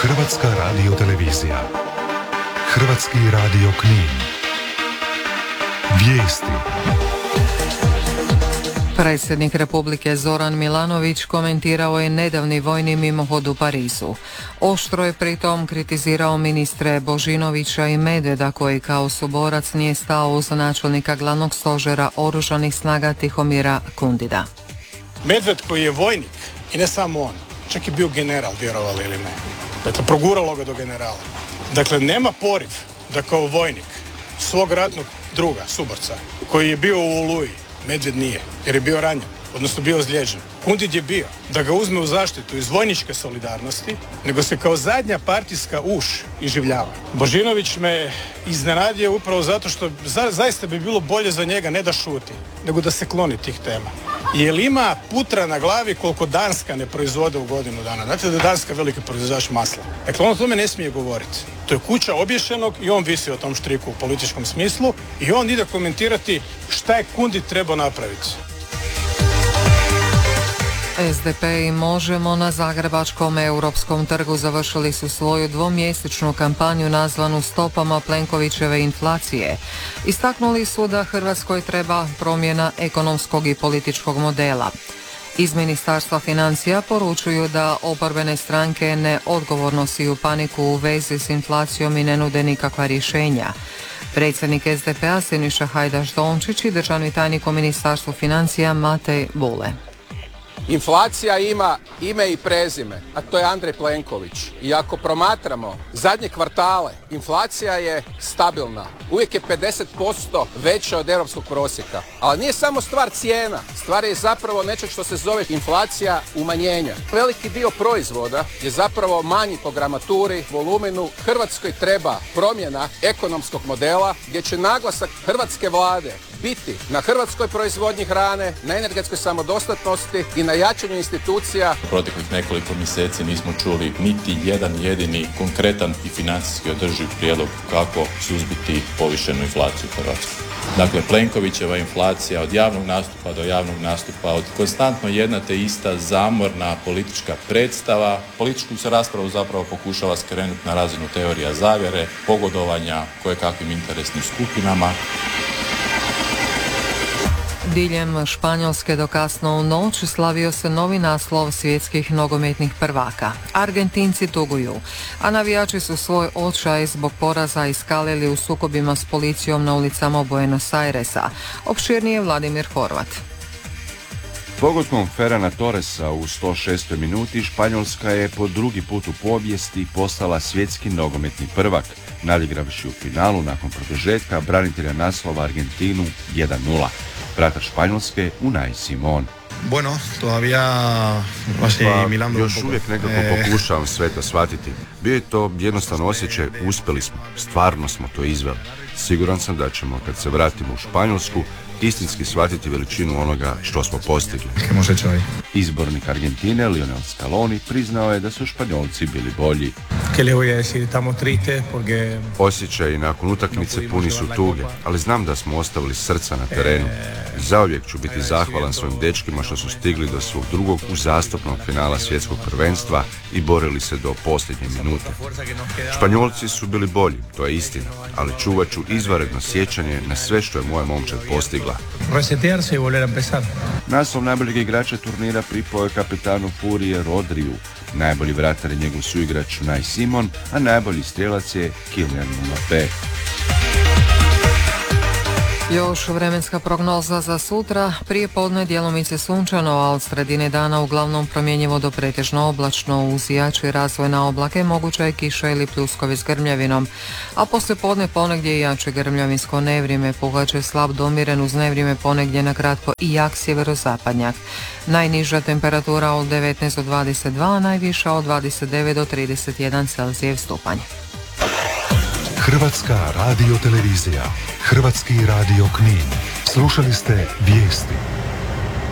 Hrvatska radiotelevizija. Hrvatski radio Knin. Vijesti. Predsjednik Republike Zoran Milanović komentirao je nedavni vojni mimohod u Parizu. Oštro je pritom kritizirao ministre Božinovića i Medveda koji kao suborac nije stao uz načelnika glavnog stožera oružanih snaga Tihomira Kundida. Medved koji je vojnik i ne samo on, čak je bio general, vjerovali ili ne. Dakle, proguralo ga do generala. Dakle, nema poriv da kao vojnik svog ratnog druga, suborca, koji je bio u Oluji, Medved nije, jer je bio ranjen, odnosno bio ozlijeđen. Kundid je bio da ga uzme u zaštitu iz vojničke solidarnosti, nego se kao zadnja partijska uš iživljava. Božinović me iznenadio upravo zato što zaista bi bilo bolje za njega ne da šuti, nego da se kloni tih tema. Jer ima putra na glavi koliko Danska ne proizvode u godinu dana. Znate da je Danska veliki proizvođač masla. Dakle, on o tome ne smije govoriti. To je kuća obješenog i on visi o tom štriku u političkom smislu i on ide komentirati šta je Kundid trebao napraviti. SDP i Možemo na Zagrebačkom Europskom trgu završili su svoju dvomjesečnu kampanju nazvanu Stopama Plenkovićeve inflacije. Istaknuli su da Hrvatskoj treba promjena ekonomskog i političkog modela. Iz Ministarstva financija poručuju da oporbene stranke neodgovorno siju paniku u vezi s inflacijom i ne nude nikakva rješenja. Predsjednik SDP-a Siniša Hajdaš Dončić i državni tajnik u Ministarstvu financija Matej Bule. Inflacija ima ime i prezime, a to je Andrej Plenković. I ako promatramo zadnje kvartale, inflacija je stabilna. Uvijek je 50% veća od europskog prosjeka. Ali nije samo stvar cijena, stvar je zapravo nešto što se zove inflacija umanjenja. Veliki dio proizvoda je zapravo manji po gramaturi, volumenu. Hrvatskoj treba promjena ekonomskog modela gdje će naglasak hrvatske vlade biti na hrvatskoj proizvodnji hrane, na energetskoj samodostatnosti i na jačanju institucija. Proteklih nekoliko mjeseci nismo čuli niti jedan jedini konkretan i financijski održiv prijedlog kako suzbiti povišenu inflaciju u Hrvatskoj. Dakle, Plenkovićeva inflacija od javnog nastupa do javnog nastupa, od konstantno jedna te ista zamorna politička predstava. Političku se raspravu zapravo pokušava skrenuti na razinu teorija zavjere, pogodovanja kojekakvim interesnim skupinama. Diljem Španjolske do kasno u noć slavio se novi naslov svjetskih nogometnih prvaka. Argentinci tuguju, a navijači su svoj očaj zbog poraza iskalili u sukobima s policijom na ulicama Buenos Airesa. Opširnije Vladimir Horvat. Pogodkom Ferrana Torresa u 106. minuti Španjolska je po drugi put u povijesti postala svjetski nogometni prvak, nadigravši u finalu nakon produžetka branitelja naslova Argentinu 1-0. Vrata Španjolske Unai Simon. Bueno, todavía još uvijek nekako pokušavam sve to shvatiti. Bio je to jednostavno osjećaj, uspjeli smo, stvarno smo to izveli. Siguran sam da ćemo, kad se vratimo u Španjolsku, istinski shvatiti veličinu onoga što smo postigli. Izbornik Argentine Lionel Scaloni priznao je da su Španjolci bili bolji. Osjećaji nakon utakmice puni su tuge, ali znam da smo ostavili srca na terenu. Zauvijek ću biti zahvalan svojim dečkima što su stigli do svog drugog uzastopnog finala svjetskog prvenstva i borili se do posljednje minute. Španjolci su bili bolji, to je istina, ali čuvat ću izvanredno sjećanje na sve što je moja momčad postigla. Naslov najboljeg igrača turnira pripao je kapitanu Furije Rodriju. Najbolji vratar je njegov suigrač Unai Simon, a najbolji strijelac je Kylian Mbappé. Još vremenska prognoza za sutra. Prije podne djelomice sunčano, a od sredine dana uglavnom promjenjivo do pretežno oblačno. Uz jači razvoj na oblake moguća je kiša ili pljuskovi s grmljavinom. A poslije podne ponegdje jače grmljavinsko nevrijeme, puhat slab domiren uz nevrijeme ponegdje na kratko i jak sjeverozapadnjak. Najniža temperatura od 19 do 22, a najviša od 29 do 31 Celzijev stupanj. Hrvatska radiotelevizija. Hrvatski radio Knin. Slušali ste vijesti.